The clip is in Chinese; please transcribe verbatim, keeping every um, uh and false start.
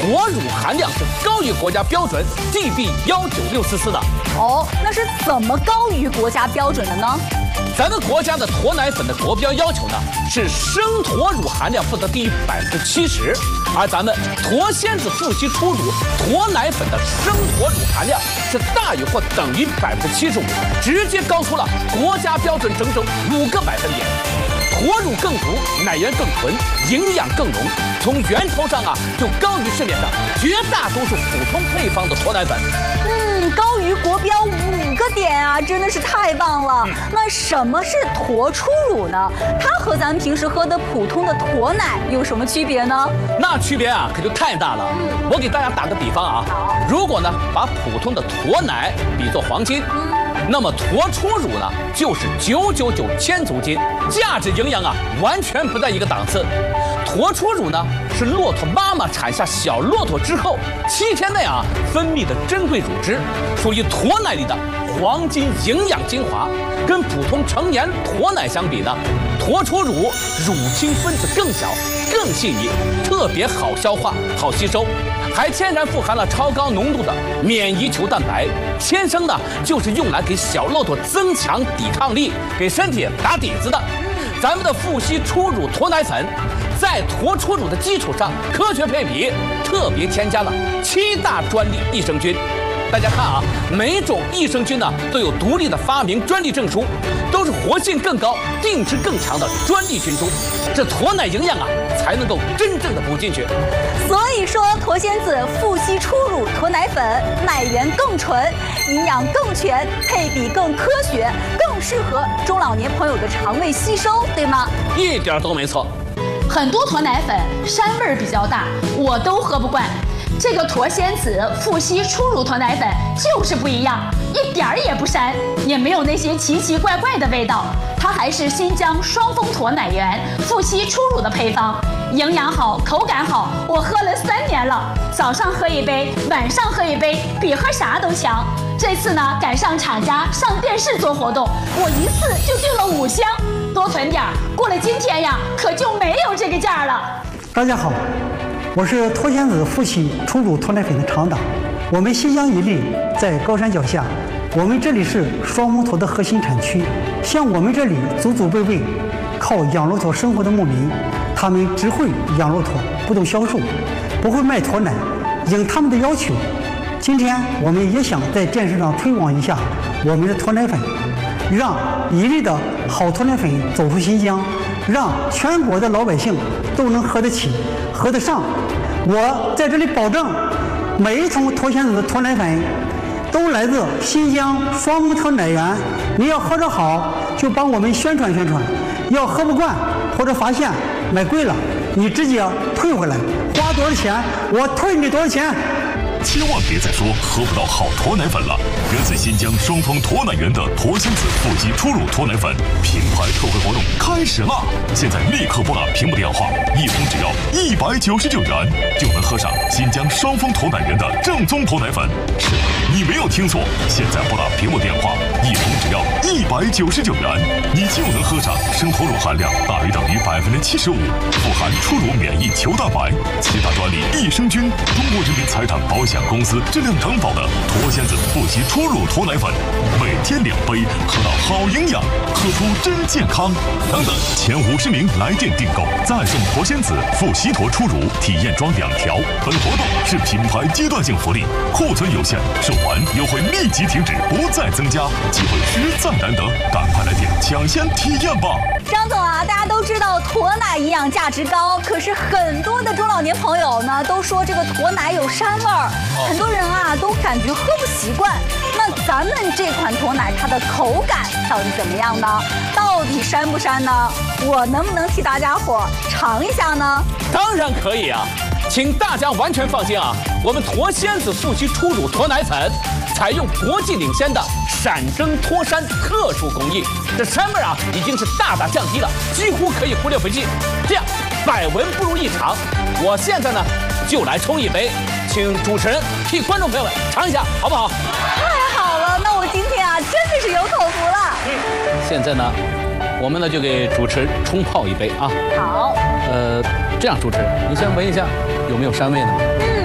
驼乳含量是高于国家标准 D B 一九六四四的。 哦，那是怎么高于国家标准的呢？ 咱们国家的驼奶粉的国标要求呢是生驼乳含量不得低于百分之七十，而咱们驼仙子富硒初乳驼奶粉的生驼乳含量是大于或等于百分之七十五，直接高出了国家标准整整五个百分点。驼乳更足，奶源更纯，营养更浓，从源头上啊就高于市面上绝大多数普通配方的驼奶粉。 嗯，高于国标五个点啊，真的是太棒了。嗯、那什么是驼初乳呢？它和咱们平时喝的普通的驼奶有什么区别呢？ 那区别啊可就太大了。嗯、我给大家打个比方啊，如果呢把普通的驼奶比作黄金。嗯那么驼初乳呢，就是九九九千足金，价值营养啊完全不在一个档次。驼初乳呢是骆驼妈妈产下小骆驼之后七天内啊分泌的珍贵乳汁，属于驼奶里的黄金营养精华。跟普通成年驼奶相比呢，驼初乳乳清分子更小、更细腻，特别好消化、好吸收。还天然富含了超高浓度的免疫球蛋白，天生的就是用来给小骆驼增强抵抗力、给身体打底子的。咱们的富硒初乳驼奶粉，在驼初乳的基础上科学配比，特别添加了七大专利益生菌。大家看啊，每种益生菌呢都有独立的发明专利证书，都是活性更高、定值更强的专利菌株，这驼奶营养啊才能够真正的补进去。 所以说，驼仙子富硒初乳驼奶粉奶源更纯，营养更全，配比更科学，更适合中老年朋友的肠胃吸收，对吗？ 一点都没错。 很多驼奶粉膻味儿比较大，我都喝不惯。这个驼仙子富硒初乳驼奶粉就是不一样，一点儿也不膻，也没有那些奇奇怪怪的味道。它还是新疆双峰驼奶源富硒初乳的配方，营养好，口感好，我喝了三年了，早上喝一杯，晚上喝一杯，比喝啥都强。这次呢，赶上厂家上电视做活动，我一次就订了五箱，多囤点儿，过了今天呀，可就没有这个价了。 大家好，我是驼仙子富硒初乳驼奶粉的厂长。我们新疆伊犁在高山脚下，我们这里是双峰驼的核心产区。像我们这里祖祖辈辈靠养骆驼生活的牧民，他们只会养骆驼，不懂销售，不会卖驼奶。应他们的要求，今天我们也想在电视上推广一下我们的驼奶粉，让伊犁的好驼奶粉走出新疆，让全国的老百姓都能喝得起、喝得上。我在这里保证，每一桶驼仙子的驼奶粉都来自新疆双峰驼奶源。你要喝着好，就帮我们宣传宣传；要喝不惯或者发现买贵了，你直接退回来，花多少钱我退你多少钱。 千万别再说喝不到好驼奶粉了！源自新疆双峰驼奶源的驼仙子富硒初乳驼奶粉品牌特惠活动开始了！现在立刻拨打屏幕电话，一桶只要一百九十九元，就能喝上新疆双峰驼奶源的正宗驼奶粉。是的，你没有听错，现在拨打屏幕电话，一桶只要一百九十九元，你就能喝上生驼乳含量大于等于百分之七十五，富含初乳免疫球蛋白、七大专利益生菌，中国人民财产保险公司质量承保的驼仙子富硒初乳驼奶粉，每天两杯，喝到好营养，喝出真健康。等等，前五十名来电订购再送驼仙子富硒驼初乳体验装两条。本活动是品牌阶段性福利，库存有限，售完优惠立即停止，不再增加，机会实在难得，赶快来电抢先体验吧！ 张总啊，大家都知道驼奶营养价值高，可是很多的中老年朋友呢都说这个驼奶有膻味儿，很多人啊都感觉喝不习惯。那咱们这款驼奶它的口感到底怎么样呢？到底膻不膻呢？我能不能替大家伙尝一下呢？ 当然可以啊，请大家完全放心啊，我们驼仙子富硒初乳驼奶粉采用国际领先的闪蒸脱膻特殊工艺，这膻味啊已经是大大降低了，几乎可以忽略不计。这样百闻不如一尝，我现在呢就来冲一杯，请主持人替观众朋友们尝一下，好不好？ 太好了，那我今天啊真的是有口福了。 嗯，现在呢，我们呢就给主持人冲泡一杯啊。 好。 呃，这样主持人，你先闻一下有没有膻味呢？